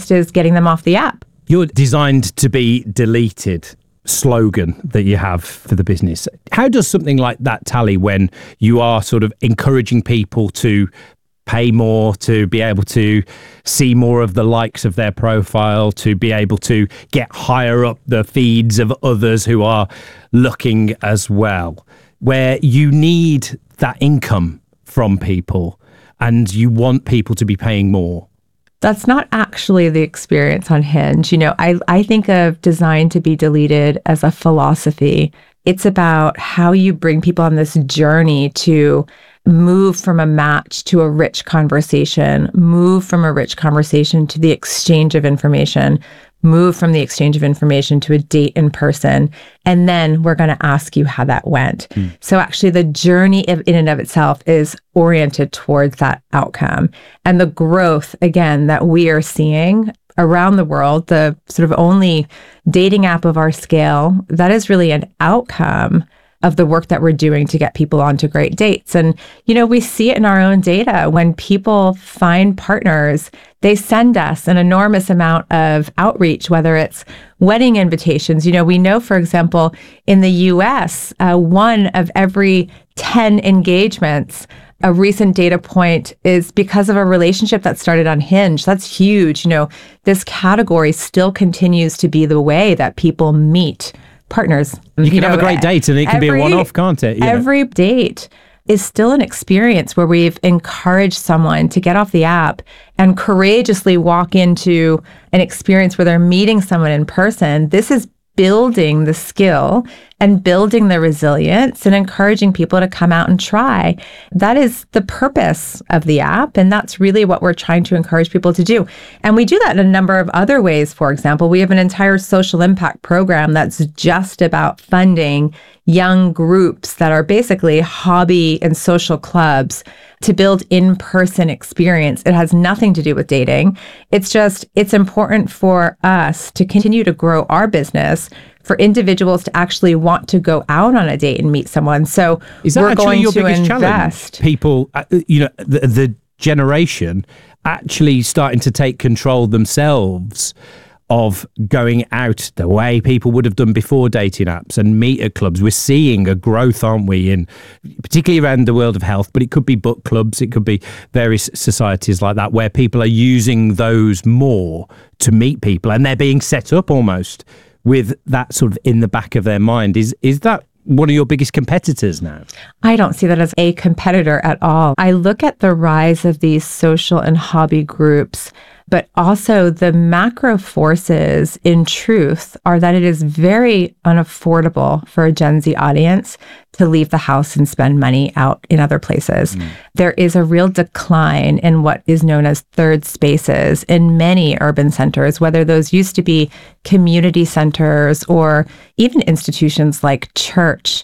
hardest is getting them off the app. Your designed to be deleted slogan that you have for the business, how does something like that tally when you are sort of encouraging people to pay more, to be able to see more of the likes of their profile, to be able to get higher up the feeds of others who are looking as well, where you need that income from people and you want people to be paying more? That's not actually the experience on Hinge. I think of Designed to be Deleted as a philosophy. It's about how you bring people on this journey to move from a match to a rich conversation, move from a rich conversation to the exchange of information, move from the exchange of information to a date in person. And then we're going to ask you how that went. So actually the journey in and of itself is oriented towards that outcome. And the growth, again, that we are seeing around the world, the sort of only dating app of our scale, that is really an outcome of the work that we're doing to get people onto great dates. And, we see it in our own data. When people find partners, they send us an enormous amount of outreach, whether it's wedding invitations. We know, for example, in the US, 1 of every 10 engagements, a recent data point, is because of a relationship that started on Hinge. That's huge. This category still continues to be the way that people meet partners. You can have a great date and it can be a one-off, can't it? Every date is still an experience where we've encouraged someone to get off the app and courageously walk into an experience where they're meeting someone in person. This is building the skill and building the resilience and encouraging people to come out and try. That is the purpose of the app. And that's really what we're trying to encourage people to do. And we do that in a number of other ways. For example, we have an entire social impact program that's just about funding young groups that are basically hobby and social clubs to build in-person experience. It has nothing to do with dating. It's important for us to continue to grow our business, for individuals to actually want to go out on a date and meet someone. So is that we're actually going your to biggest invest. Challenge? People, the generation actually starting to take control themselves of going out the way people would have done before dating apps and meet at clubs. We're seeing a growth, aren't we, in particularly around the world of health, but it could be book clubs, it could be various societies like that, where people are using those more to meet people, and they're being set up almost with that sort of in the back of their mind. Is that one of your biggest competitors now? I don't see that as a competitor at all. I look at the rise of these social and hobby groups, but also the macro forces, in truth, are that it is very unaffordable for a Gen Z audience to leave the house and spend money out in other places. There is a real decline in what is known as third spaces in many urban centers, whether those used to be community centers or even institutions like church.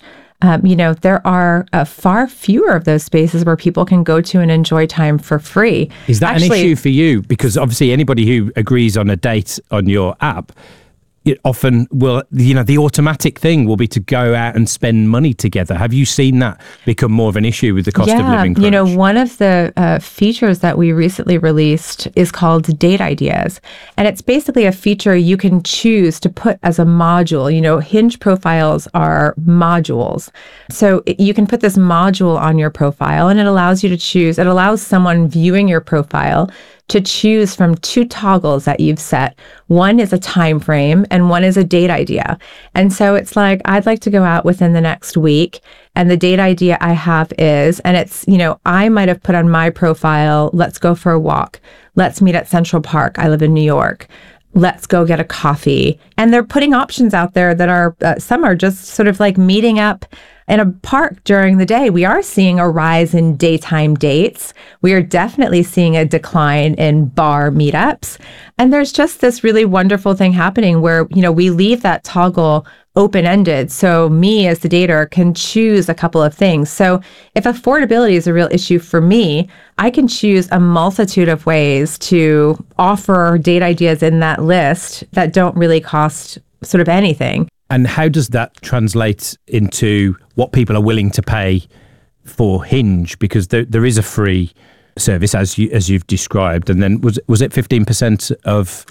There are far fewer of those spaces where people can go to and enjoy time for free. Is that an issue for you? Because obviously anybody who agrees on a date on your app, it often will, the automatic thing will be to go out and spend money together. Have you seen that become more of an issue with the cost of living crunch? One of the features that we recently released is called Date Ideas. And it's basically a feature you can choose to put as a module. Hinge profiles are modules. So you can put this module on your profile and it allows you to choose, it allows someone viewing your profile to choose from 2 toggles that you've set. One is a time frame and one is a date idea. And so it's like, I'd like to go out within the next week. And the date idea I have is, and it's, I might have put on my profile, let's go for a walk. Let's meet at Central Park. I live in New York. Let's go get a coffee. And they're putting options out there that are, some are just sort of like meeting up in a park during the day. We are seeing a rise in daytime dates. We are definitely seeing a decline in bar meetups. And there's just this really wonderful thing happening where, we leave that toggle open-ended. So me as the dater can choose a couple of things. So if affordability is a real issue for me, I can choose a multitude of ways to offer date ideas in that list that don't really cost sort of anything. And how does that translate into what people are willing to pay for Hinge? Because there is a free service, as you've described, and then was it 15% of